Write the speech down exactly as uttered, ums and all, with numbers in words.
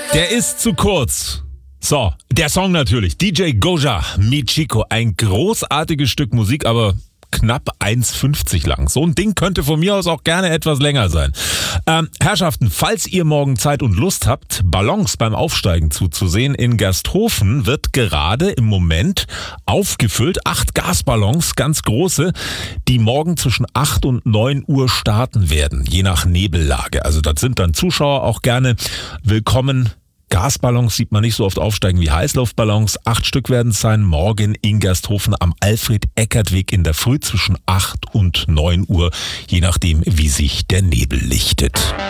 Der ist zu kurz. So, der Song natürlich. D J Goja, Michiko. Ein großartiges Stück Musik, aber knapp eins fünfzig lang. So ein Ding könnte von mir aus auch gerne etwas länger sein. Ähm, Herrschaften, falls ihr morgen Zeit und Lust habt, Ballons beim Aufsteigen zuzusehen, in Gersthofen wird gerade im Moment aufgefüllt. Acht Gasballons, ganz große, die morgen zwischen acht und neun Uhr starten werden, je nach Nebellage. Also das sind dann Zuschauer auch gerne willkommen. Gasballons sieht man nicht so oft aufsteigen wie Heißluftballons. Acht Stück werden es sein, morgen in Gersthofen am Alfred-Eckert-Weg in der Früh zwischen acht und neun Uhr, je nachdem, wie sich der Nebel lichtet.